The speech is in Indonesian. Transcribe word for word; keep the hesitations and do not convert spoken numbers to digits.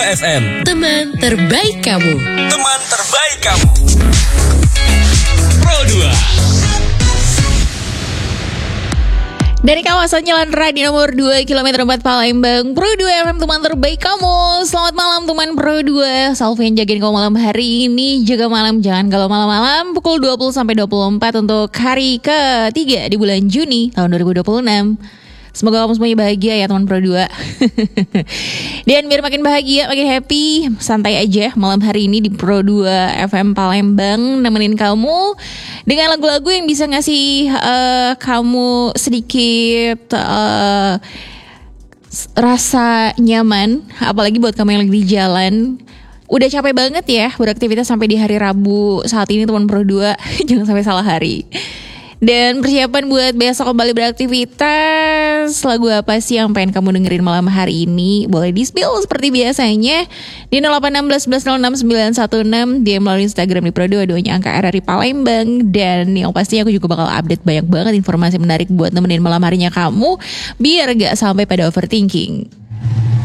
F M. Teman terbaik kamu. Teman terbaik kamu. Pro dua. Dari kawasan Jalan Raya nomor dua kilometer empat Palembang, Pro dua F M teman terbaik kamu. Selamat malam teman Pro dua. Salve yang jagain kau malam hari ini. Jaga malam, jangan galau malam-malam. Pukul dua puluh sampai dua puluh empat untuk hari ketiga di bulan Juni tahun dua ribu dua puluh enam. Semoga kamu semuanya bahagia ya teman Pro dua. Dan biar makin bahagia, makin happy, santai aja malam hari ini di Pro dua F M Palembang, nemenin kamu dengan lagu-lagu yang bisa ngasih uh, kamu sedikit uh, rasa nyaman. Apalagi buat kamu yang lagi di jalan. Udah capek banget ya beraktivitas sampai di hari Rabu saat ini teman Pro dua. Jangan sampai salah hari. Dan persiapan buat besok kembali beraktivitas. Lagu apa sih yang pengen kamu dengerin malam hari ini? Boleh di-spill seperti biasanya di nol delapan satu enam satu nol enam sembilan satu enam. D M melalui Instagram di Pro dua, duanya angka R R I Palembang. Dan yang pasti aku juga bakal update banyak banget informasi menarik buat nemenin malam harinya kamu, biar gak sampai pada overthinking.